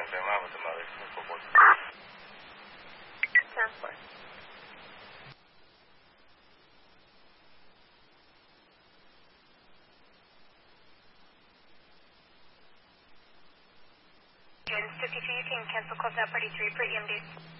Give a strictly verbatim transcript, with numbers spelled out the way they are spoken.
confirmar você uma vez, por favor. Transport. fifty-two, you can cancel call to party three for E M D.